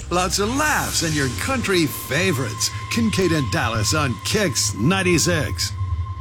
lots of laughs, and your country favorites. Kincaid and Dallas on Kix 96.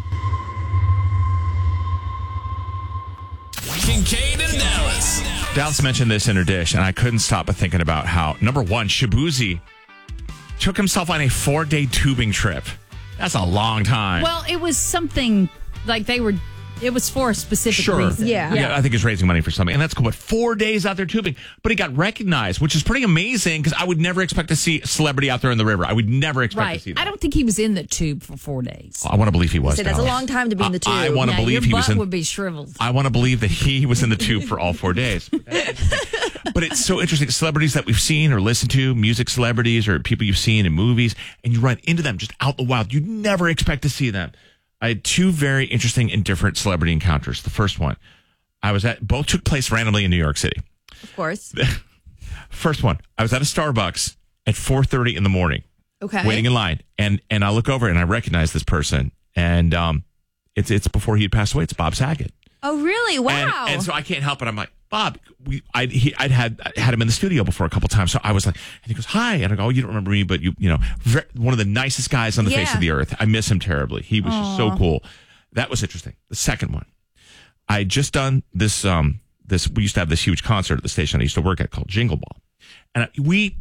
Kincaid and Dallas. Dallas mentioned this in her dish, and I couldn't stop but thinking about how, number one, Shabuzi took himself on a 4-day tubing trip. That's a long time. Well, it was something like it was for a specific reason. Yeah, I think he's raising money for something. And that's cool. But 4 days out there tubing. But he got recognized, which is pretty amazing because I would never expect to see a celebrity out there in the river. I would never expect to see that. I don't think he was in the tube for 4 days. I want to believe he was. That's a long time to be in the tube. I want to believe he was in. Your butt would be shriveled. I want to believe that he was in the tube for all 4 days. But it's so interesting. Celebrities that we've seen or listened to, music celebrities or people you've seen in movies, and you run into them just out in the wild. You never expect to see them. I had 2 very interesting and different celebrity encounters. The first one, both took place randomly in New York City. Of course. First one, I was at a Starbucks at 4:30 in the morning. Okay. Waiting in line. And I look over and I recognize this person. And it's before he had passed away. It's Bob Saget. Oh, really? Wow. And so I can't help it. I'm like, Bob, I'd had him in the studio before a couple times. So I was like, and he goes, hi. And I go, oh, you don't remember me, but you know, one of the nicest guys on the face of the earth. I miss him terribly. He was just so cool. That was interesting. The second one, I had just done this, we used to have this huge concert at the station I used to work at called Jingle Ball. And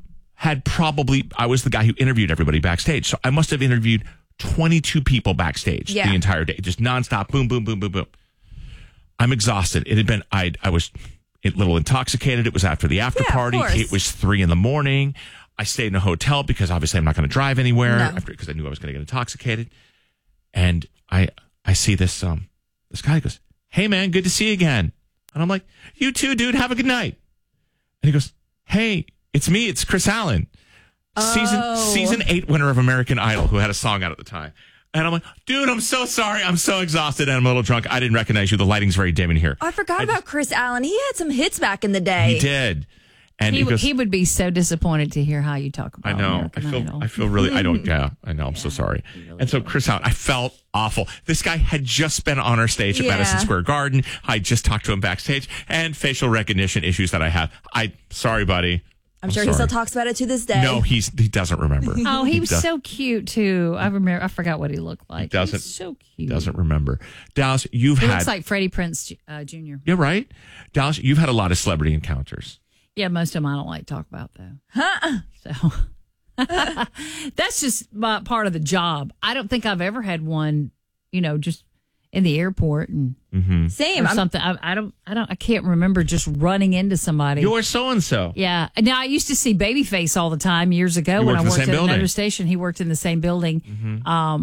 I was the guy who interviewed everybody backstage. So I must have interviewed 22 people backstage the entire day, just nonstop, boom, boom, boom, boom, boom. I'm exhausted. It had been, I was a little intoxicated. It was after the after party. It was 3 a.m. I stayed in a hotel because obviously I'm not going to drive anywhere because I knew I was going to get intoxicated. And I see this guy who goes, hey man, good to see you again. And I'm like, you too, dude. Have a good night. And he goes, hey, it's me. It's Chris Allen. Season 8 winner of American Idol who had a song out at the time. And I'm like, dude, I'm so sorry. I'm so exhausted and I'm a little drunk. I didn't recognize you. The lighting's very dim in here. I forgot about Chris Allen. He had some hits back in the day. He did. And he would be so disappointed to hear how you talk about American I feel really, I know. I'm so sorry. Really and so Chris Allen, I felt awful. This guy had just been on our stage at Madison Square Garden. I just talked to him backstage and facial recognition issues that I have. Sorry, buddy. I'm sure he still talks about it to this day. No, he doesn't remember. Oh, he was so cute too. I forgot what he looked like. He was so cute. Doesn't remember. Dallas, he looks like Freddie Prinze Jr. Yeah, right. Dallas, you've had a lot of celebrity encounters. Yeah, most of them I don't like to talk about though. So that's just part of the job. I don't think I've ever had one, just in the airport and same or something. I can't remember just running into somebody. You're so and so. Yeah. Now I used to see Babyface all the time years ago when I worked at another station. He worked in the same building.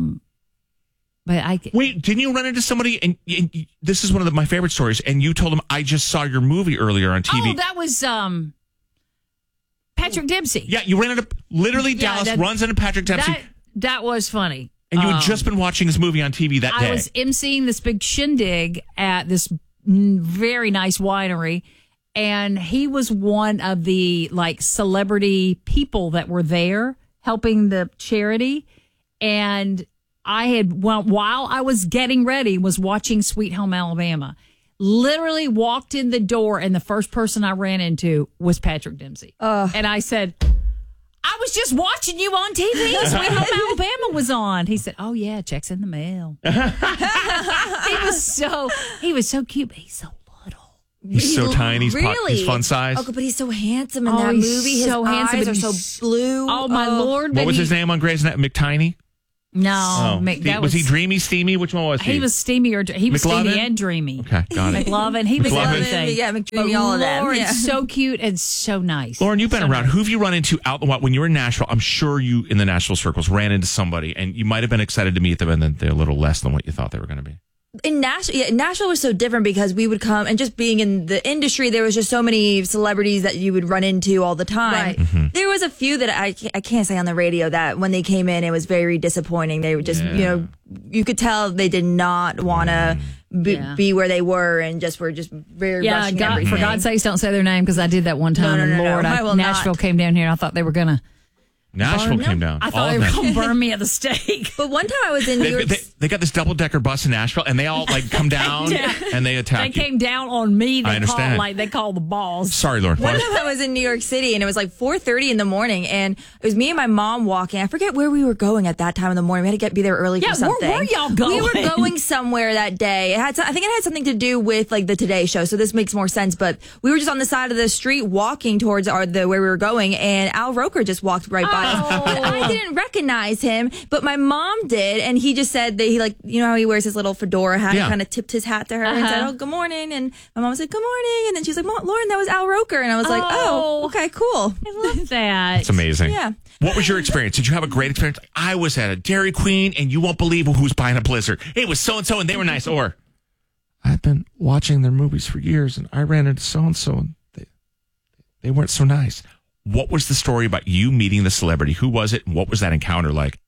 But wait, didn't you run into somebody? And this is one of my favorite stories. And you told him, I just saw your movie earlier on TV. Oh, that was Patrick Dempsey. Yeah, you ran into Dallas runs into Patrick Dempsey. That was funny. And you had just been watching his movie on TV that day. I was emceeing this big shindig at this very nice winery, and he was one of the celebrity people that were there helping the charity. And while I was getting ready, was watching Sweet Home Alabama. Literally walked in the door, and the first person I ran into was Patrick Dempsey. And I said, I was just watching you on TV. Sweet Home Alabama was on. He said, oh, yeah, check's in the mail. He was so cute, but he's so little. He's so tiny. He's fun size. Oh, but he's so handsome in that movie. His eyes are so blue. Oh, my Lord. What was his name on Grey's Anatomy? McTiny? No. Was he Dreamy, Steamy? Which one was he? He was Steamy he was McLovin? Steamy and Dreamy. Okay, got it. McLovin. He was everything. Yeah, McDreamy, all of them. Lauren, so cute and so nice. Lauren, you've been around. Nice. Who have you run into out in the wild? When you were in Nashville, I'm sure you, in the Nashville circles, ran into somebody, and you might have been excited to meet them, and then they're a little less than what you thought they were going to be. In Nashville was so different because we would come, and just being in the industry, there was just so many celebrities that you would run into all the time. Right. Mm-hmm. There was a few that I can't say on the radio that when they came in, it was very disappointing. They were just, you could tell they did not want to be where they were, and were just very rushing everything. For God's sakes, don't say their name, because I did that one time. No, Lord, I will Nashville not. came down here, and I thought they were going to Nashville came down. I thought they were going to burn me at the stake. But one time I was in New York. They got this double-decker bus in Nashville, and they all like come down and they attack. They came down on me. I understand. They called the boss. Sorry, Lauren. One time I was in New York City, and it was like 4:30 in the morning, and it was me and my mom walking. I forget where we were going at that time in the morning. We had to be there early for something. Where were y'all going? We were going somewhere that day. I think it had something to do with like the Today Show, so this makes more sense. But we were just on the side of the street walking towards where we were going, and Al Roker just walked right by us. But I didn't recognize him, but my mom did, and he just said that he how he wears his little fedora hat, and kind of tipped his hat to her and said, "Oh, good morning," and my mom said, "Good morning," and then she's like, "Lauren, that was Al Roker," and I was like, "Oh, okay, cool." I love that. It's amazing. Yeah. What was your experience? Did you have a great experience? I was at a Dairy Queen, and you won't believe who's buying a Blizzard. It was so-and-so, and they were nice. Or, I've been watching their movies for years, and I ran into so-and-so, and they weren't so nice. What was the story about you meeting the celebrity? Who was it, and what was that encounter like?